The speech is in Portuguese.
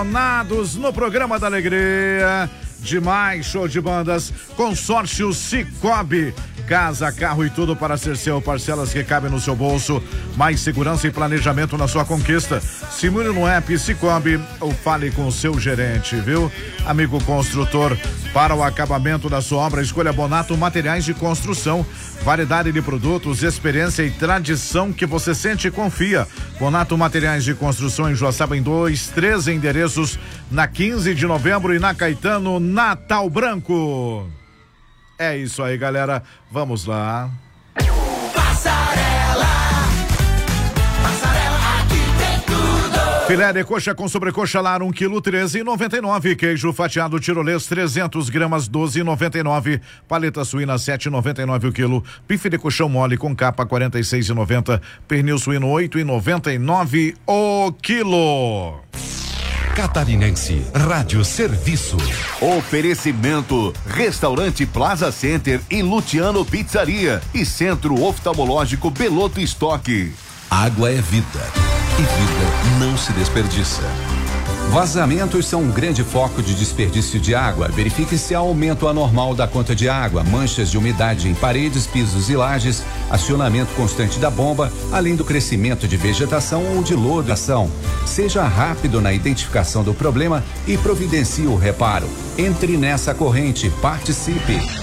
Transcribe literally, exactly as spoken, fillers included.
No programa da Alegria, demais show de bandas, consórcio Cicobi, casa, carro e tudo para ser seu, parcelas que cabem no seu bolso, mais segurança e planejamento na sua conquista. Simule no app Cicobi ou fale com o seu gerente, viu? Amigo construtor, para o acabamento da sua obra, escolha Bonato Materiais de Construção, variedade de produtos, experiência e tradição que você sente e confia. Bonato Materiais de Construção em Joaçaba em dois, três endereços, na quinze de novembro e na Caetano, Natal Branco. É isso aí, galera. Vamos lá. Passarela. Passarela, aqui tem tudo. Filé de coxa com sobrecoxa lar, um quilo, treze e noventa e nove. Queijo fatiado tirolês, trezentos gramas, doze e noventa e nove. Paleta suína, sete e noventa e nove o quilo. Bife de colchão mole com capa, quarenta e seis e noventa. Pernil suíno, oito e noventa e nove o quilo. Catarinense Rádio Serviço. Oferecimento: Restaurante Plaza Center e Luciano Pizzaria e Centro Oftalmológico Beloto Estoque. Água é vida e vida não se desperdiça. Vazamentos são um grande foco de desperdício de água. Verifique se há aumento anormal da conta de água, manchas de umidade em paredes, pisos e lajes, acionamento constante da bomba, além do crescimento de vegetação ou de lodação. Seja rápido na identificação do problema e providencie o reparo. Entre nessa corrente, participe.